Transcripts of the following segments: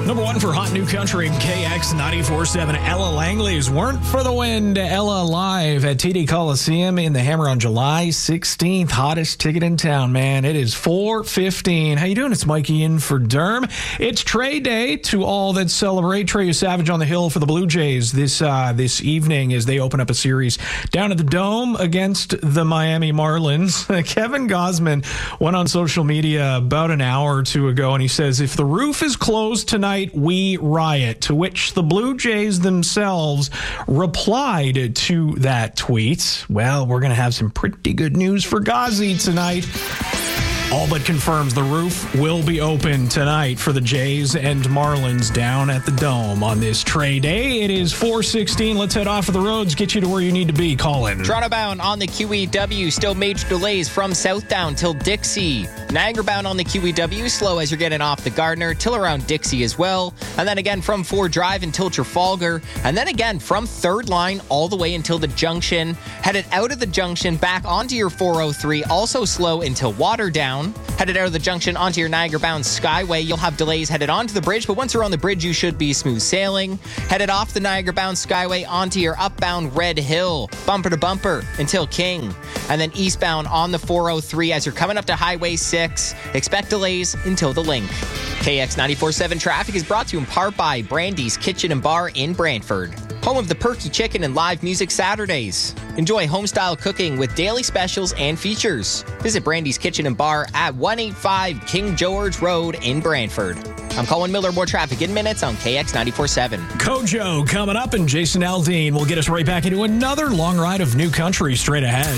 Number one for Hot New Country, KX 94.7. Ella Langley's Weren't for the Wind. Ella live at TD Coliseum in the Hammer on July 16th. Hottest ticket in town, man. It is $4.15. How you doing? It's Mikey in for Derm. It's trade day to all that celebrate. Trey Savage on the hill for the Blue Jays this evening as they open up a series down at the Dome against the Miami Marlins. Kevin Gausman went on social media about an hour or two ago, and he says, if the roof is closed tonight, we riot, to which the Blue Jays themselves replied to that tweet. Well, we're going to have some pretty good news for Gauzy tonight. All but confirms the roof will be open tonight for the Jays and Marlins down at the Dome on this trade day. It is 4:16. Let's head off of the roads, get you to where you need to be. Colin. Toronto bound on the QEW, still major delays from southbound till Dixie. Niagara bound on the QEW, slow as you're getting off the Gardner, till around Dixie as well. And then again from Ford Drive until Trafalgar. And then again from Third Line all the way until the junction. Headed out of the junction back onto your 403, also slow until Waterdown. Headed out of the junction onto your Niagara-bound Skyway, you'll have delays headed onto the bridge, but once you're on the bridge, you should be smooth sailing. Headed off the Niagara-bound Skyway onto your upbound Red Hill, bumper to bumper until King. And then eastbound on the 403 as you're coming up to Highway 6. Expect delays until the link. KX 94.7 traffic is brought to you in part by Brandy's Kitchen and Bar in Brantford, home of the Perky Chicken and live music Saturdays. Enjoy home-style cooking with daily specials and features. Visit Brandy's Kitchen and Bar at 185 King George Road in Brantford. I'm Colin Miller. More traffic in minutes on KX 94.7. Kojo coming up, and Jason Aldean will get us right back into another long ride of new country straight ahead.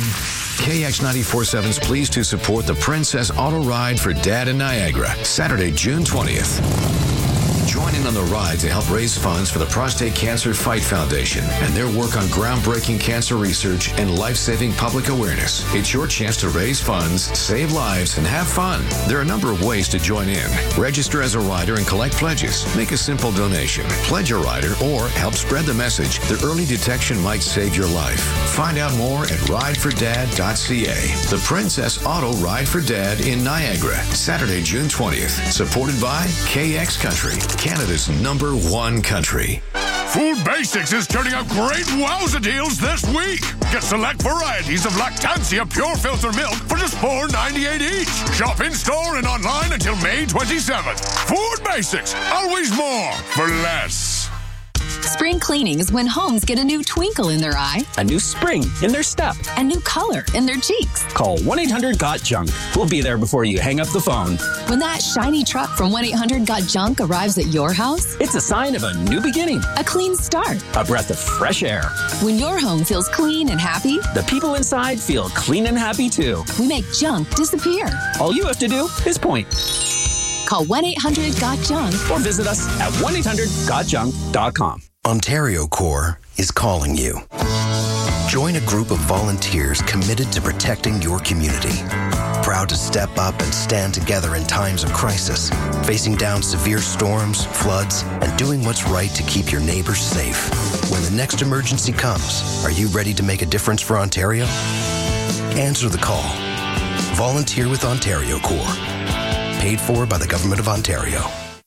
KX 94.7 is pleased to support the Princess Auto Ride for Dad in Niagara, Saturday, June 20th. Join in on the ride to help raise funds for the Prostate Cancer Fight Foundation and their work on groundbreaking cancer research and life-saving public awareness. It's your chance to raise funds, save lives, and have fun. There are a number of ways to join in. Register as a rider and collect pledges. Make a simple donation. Pledge a rider or help spread the message that early detection might save your life. Find out more at ridefordad.ca. The Princess Auto Ride for Dad in Niagara, Saturday, June 20th. Supported by KX Country, Canada's #1 country. Food Basics is turning out great wowza deals this week. Get select varieties of Lactancia Pure Filter Milk for just $4.98 each. Shop in-store and online until May 27th. Food Basics, always more for less. Spring cleaning is when homes get a new twinkle in their eye, a new spring in their step, a new color in their cheeks. Call 1-800-GOT-JUNK. We'll be there before you hang up the phone. When that shiny truck from 1-800-GOT-JUNK arrives at your house, it's a sign of a new beginning, a clean start, a breath of fresh air. When your home feels clean and happy, the people inside feel clean and happy too. We make junk disappear. All you have to do is point. Call 1-800-GOT-JUNK or visit us at 1-800-GOTJUNK.com. Ontario Corps is calling you. Join a group of volunteers committed to protecting your community. Proud to step up and stand together in times of crisis, facing down severe storms, floods, and doing what's right to keep your neighbors safe. When the next emergency comes, are you ready to make a difference for Ontario? Answer the call. Volunteer with Ontario Corps. Paid for by the Government of Ontario.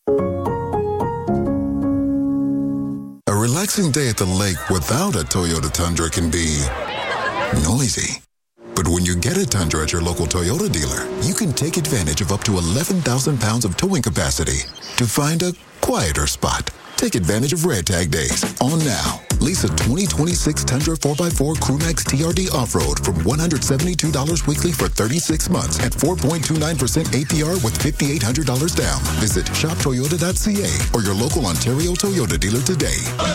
A relaxing day at the lake without a Toyota Tundra can be noisy. But when you get a Tundra at your local Toyota dealer, you can take advantage of up to 11,000 pounds of towing capacity to find a quieter spot. Take advantage of Red Tag Days on now. Lease a 2026 Tundra 4x4 Crewmax TRD Off-Road from $172 weekly for 36 months at 4.29% APR with $5,800 down. Visit shoptoyota.ca or your local Ontario Toyota dealer today.